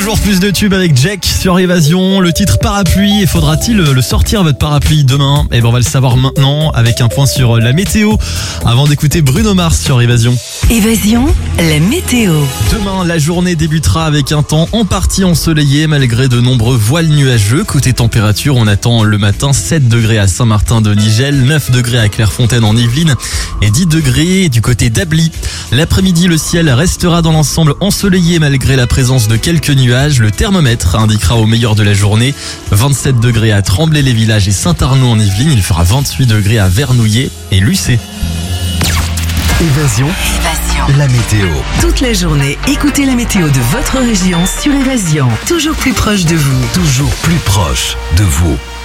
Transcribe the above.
Toujours plus de tubes avec Jack sur Évasion. Le titre Parapluie, et faudra-t-il le sortir votre parapluie demain? Eh ben on va le savoir maintenant avec un point sur la météo avant d'écouter Bruno Mars sur Évasion. Évasion, la météo. Demain, la journée débutera avec un temps en partie ensoleillé malgré de nombreux voiles nuageux. Côté température, on attend le matin 7 degrés à Saint-Martin-de-Nigel, 9 degrés à Clairefontaine en Yvelines et 10 degrés du côté d'Ably. L'après-midi, le ciel restera dans l'ensemble ensoleillé malgré la présence de quelques nuages. Le thermomètre indiquera au meilleur de la journée 27 degrés à Tremblay-les-Villages et Saint-Arnaud en Yvelines. Il fera 28 degrés à Vernouillet et Lucé. Évasion, la météo. Toute la journée, écoutez la météo de votre région sur Évasion. Toujours plus proche de vous. Toujours plus proche de vous.